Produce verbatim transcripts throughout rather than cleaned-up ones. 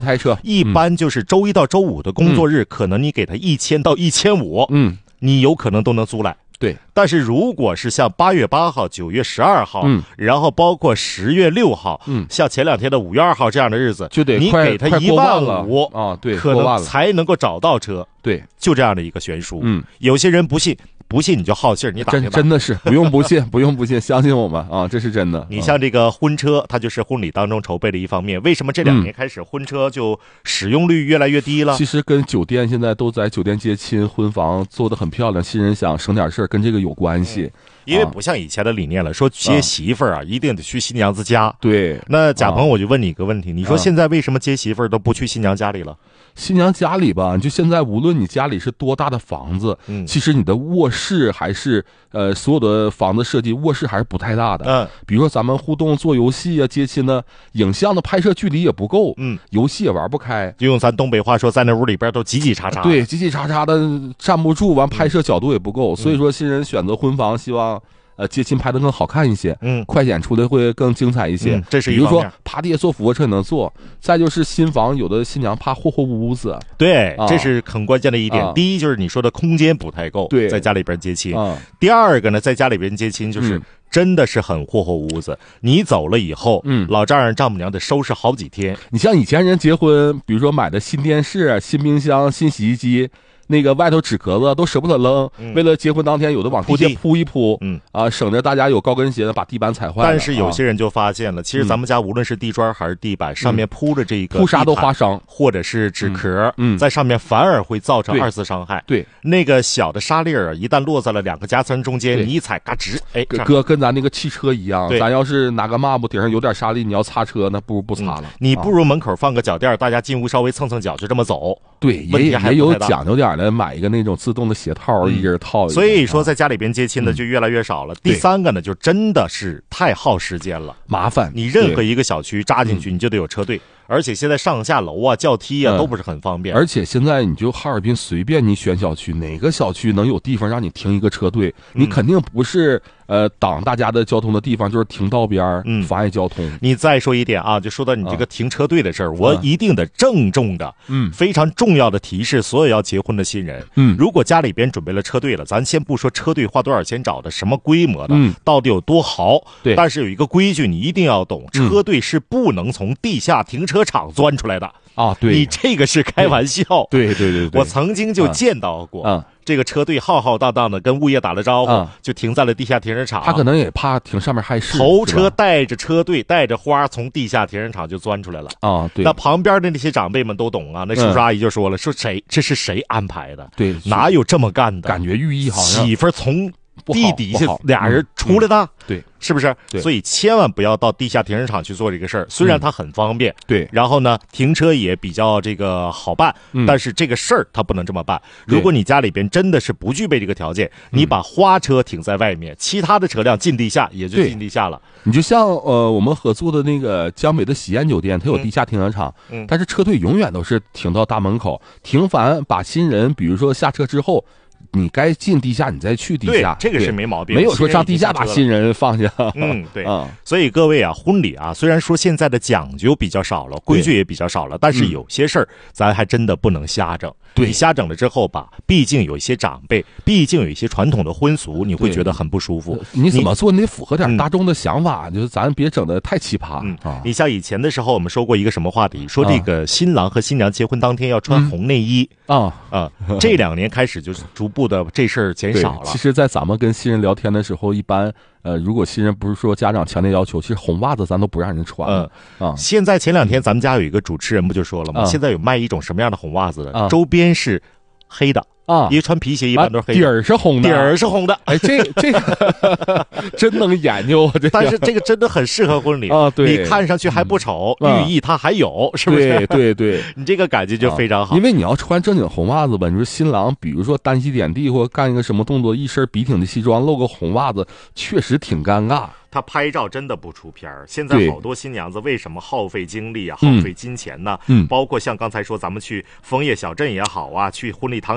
开车一般就是周一到周五的工作日，嗯、可能你给他一千到一千五，嗯，你有可能都能租来。 对， 但是如果是像八月八号、九月十二号，嗯，然后包括十月六号，嗯，像前两天的五月二号这样的日子， 就得你给他一万五啊，对， 可能才能够找到车。 对， 就这样的一个悬殊。嗯，有些人不信。不信你就好信儿，你打真真的是不用不信，不用不信，相信我们啊，这是真的。 你像这个婚车，它就是婚礼当中筹备的一方面。为什么这两年开始婚车就使用率越来越低了？ 其实跟酒店现在都在酒店接亲，婚房做得很漂亮，新人想省点事儿，跟这个有关系。嗯因为不像以前的理念了，说接媳妇儿啊，一定得去新娘子家。 对， 那贾鹏，我就问你一个问题，你说现在为什么接媳妇儿都不去新娘家里了？ 新娘家里吧，就现在无论你家里是多大的房子，嗯，其实你的卧室还是呃所有的房子设计卧室还是不太大的。嗯，比如说咱们互动做游戏啊、接亲呢，影像的拍摄距离也不够，嗯，游戏也玩不开。 就用咱东北话说，在那屋里边都挤挤叉叉。 对，挤挤叉叉的站不住，完拍摄角度也不够，嗯、所以说新人选择婚房，希望。呃，接亲拍得更好看一些，嗯，快剪出来会更精彩一些。 嗯、这是一比如说爬地下坐俯卧撑也能做，再就是新房有的新娘怕霍霍屋子， 对，啊、这是很关键的一点。啊、第一就是你说的空间不太够， 对， 在家里边接亲。啊、第二个呢，在家里边接亲就是。嗯真的是很霍霍屋子，你走了以后，嗯，老丈人丈母娘得收拾好几天。 你像以前人结婚，比如说买的新电视、新冰箱、新洗衣机，那个外头纸壳子都舍不得扔，嗯、为了结婚当天有的往地下铺一铺，嗯啊，省着大家有高跟鞋的把地板踩坏了。 但是有些人就发现了，啊、其实咱们家无论是地砖还是地板，嗯、上面铺着这个铺啥都划伤， 或者是纸壳，嗯，在上面反而会造成二次伤害。 对， 那个小的沙粒儿一旦落在了两个夹层中间，你一踩嘎吱，哎， 哥跟咱那个汽车一样，咱要是拿个抹布顶上有点沙粒，你要擦车，那不如不擦了。 嗯、你不如门口放个脚垫，大家进屋稍微蹭蹭脚就这么走。 对，也也有讲究点的，买一个那种自动的鞋套，一人套一个。 所以说，在家里边接亲的就越来越少了。嗯、第三个呢，就真的是太耗时间了， 麻烦。 你任何一个小区扎进去，你就得有车队。而且现在上下楼啊、叫梯啊、嗯、都不是很方便。 而且现在你就哈尔滨随便你选小区，哪个小区能有地方让你停一个车队？嗯、你肯定不是呃挡大家的交通的地方，就是停道边嗯，妨碍交通。 你再说一点啊，就说到你这个停车队的事儿，啊、我一定得郑重的，嗯，非常重要的提示所有要结婚的新人，嗯，如果家里边准备了车队了，咱先不说车队花多少钱找的，什么规模的，嗯，到底有多豪， 对， 但是有一个规矩你一定要懂，车队是不能从地下停车场钻出来的。 啊，对， 你这个是开玩笑。 对对对 对, 对， 我曾经就见到过，嗯，这个车队浩浩荡荡的跟物业打了招呼，嗯、就停在了地下停车场。 他可能也怕停上面碍事， 头车带着车队带着花从地下停车场就钻出来了。 啊，对。 那旁边的那些长辈们都懂啊，那叔叔阿姨就说了，嗯、说谁这是谁安排的？ 对， 哪有这么干的？ 感觉寓意好像媳妇从地底下俩人出来的。嗯嗯、 对。 是不是？所以千万不要到地下停车场去做这个事儿。虽然它很方便，嗯、 对， 然后呢，停车也比较这个好办，嗯、但是这个事儿它不能这么办。如果你家里边真的是不具备这个条件，你把花车停在外面，其他的车辆进地下也就进地下了。 你就像呃，我们合作的那个江北的喜宴酒店，它有地下停车场，嗯、但是车队永远都是停到大门口，停完把新人，比如说下车之后。你该进地下，你再去地下， 对，这个是没毛病， 没有说上地下把新人放下。 嗯，对，嗯，所以各位啊，婚礼啊，虽然说现在的讲究比较少了，规矩也比较少了，但是有些事儿咱还真的不能瞎整。 对， 你瞎整了之后吧，毕竟有一些长辈，毕竟有一些传统的婚俗，你会觉得很不舒服。 你怎么做，你得符合点大众的想法，嗯、就是咱别整的太奇葩。 嗯啊，你像以前的时候，我们说过一个什么话题，说这个新郎和新娘结婚当天要穿红内衣啊、嗯、啊，这两年开始就是逐步的这事儿减少了。 其实，在咱们跟新人聊天的时候，一般。呃，如果新人不是说家长强烈要求，其实红袜子咱都不让人穿。嗯啊，现在前两天咱们家有一个主持人不就说了吗？嗯、现在有卖一种什么样的红袜子的？嗯、周边是黑的。啊，因为穿皮鞋一般都是黑的， 底儿是红的， 底儿是红的。 哎，这这个真能研究啊！这但是这个真的很适合婚礼啊，对， 你看上去还不丑，嗯、寓意它还有，是不是？ 对对对， 你这个感觉就非常好。 啊、因为你要穿正经红袜子吧，你说新郎，比如说单膝点地或干一个什么动作，一身笔挺的西装露个红袜子，确实挺尴尬。 他拍照真的不出片儿。现在好多新娘子为什么耗费精力啊，耗费金钱呢？嗯，包括像刚才说咱们去枫叶小镇也好啊，去婚礼堂酒店也好。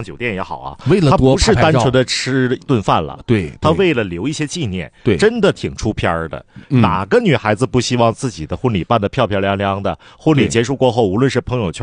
好啊， 为了多他不是单纯的吃顿饭了， 对， 他为了留一些纪念， 对， 真的挺出片的。 嗯、 哪个女孩子不希望自己的婚礼办得漂漂亮亮的？婚礼结束过后，无论是朋友圈